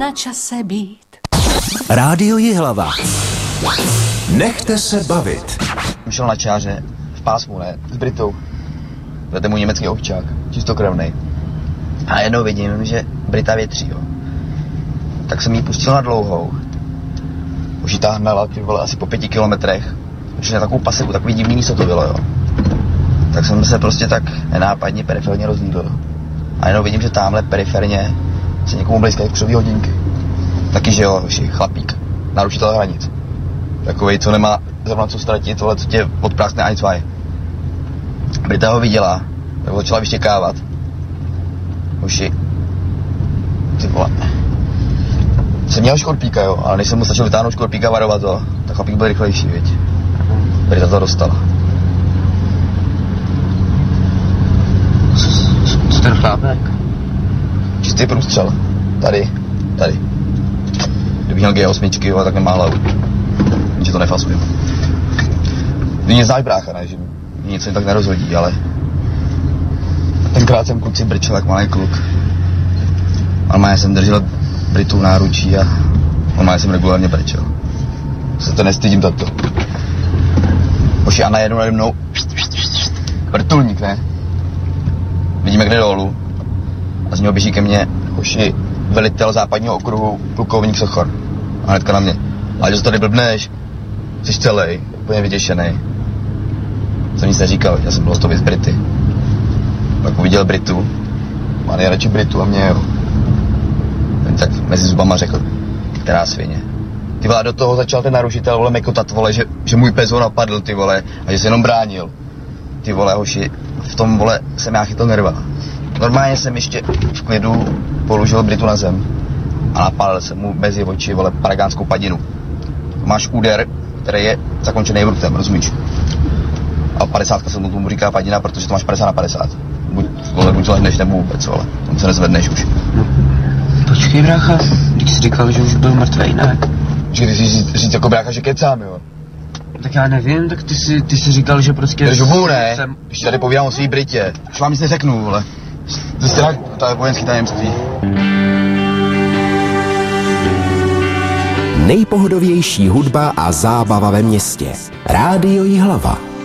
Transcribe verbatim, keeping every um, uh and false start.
na čase být. Rádio Jihlava. Nechte se bavit. Šel na čáře, v pásmu, ne, s Britou. To je můj německý ovčák, čistokrevnej. A jednou vidím, že Brita větří, jo. Tak jsem jí pustil na dlouhou. Už jí táhnala, ty vole, asi po pěti kilometrech. Už na takovou pasivu, takový divný místo to bylo, jo. Tak jsem se prostě tak nenápadně periferně rozlídl. A jenom vidím, že tamhle periferně se někomu blízkají křový hodinky. Taky, že jo, už chlapík, narušitel hranic. Takovej, co nemá zrovna co ztratit, tohle, co tě odpráskne ani cvaj. Brita ho viděla, tak ho začala vyštěkávat. Uši. Ty vole. Jsem měl škorpíka, jo, ale než jsem mu stačil vytáhnout škorpíka a varovat to, tak chlapík byl rychlejší, viď. Brita to dostala. Co ten chlápek? Čistý průstřel. Tady, tady. Kdybych měl G osm, jo, tak nemá hlavu. Že to nefasuju. Ty mě znáš, brácha, ne, že mě nic tak nerozhodí, ale tenkrát jsem kluci brčel jak malý kluk. Normálně jsem držel Britu v náručí a normálně jsem regulárně brčel. Se to nestydím tato. Hoši a najednou nade mnou vrtulník, ne? Vidíme, kde dolů. A z něho běží ke mně hoši velitel západního okruhu, plukovník Sochor. A hnedka na mě. Ale že se tady blbneš, jsi celej, úplně vyděšenej. Jsem nic neříkal, já jsem byl hotový z Brity. Pak uviděl Britu, má nejradši Britu a mě, jo. Ten tak mezi zubama řekl, která svině. Ty vole, do toho začal ten narušitel, vole, mekotat, vole, že, že můj pes ho napadl, ty vole, a že se jenom bránil. Ty vole, hoši, v tom, vole, jsem já chytl nerva. Normálně jsem ještě v klidu položil Britu na zem a napálil jsem mu mezi oči, vole, paragánskou padinu. Máš úder, který je zakončený vrutem, rozumíš? A padesátka se mu tomu říká padina, protože to máš padesát na padesát. Buď, vole, buď zvedneš nebo vůbec, vole, tam se nezvedneš už. No, počkej, brácha, když jsi říkal, že už byl mrtvej, ne? Počkej, ty jsi říct, říct jako brácha, že kecám, jo? Tak já nevím, tak ty jsi, ty jsi říkal, že prostě... Drž hubu, ne? Jsem... Když tady povídám o svý Britě. Už vám nic neřeknu, vole. Zjistila, to je vojenský tajemství. Nejpohodovější hudba a zábava ve městě. Rádio Jihlava.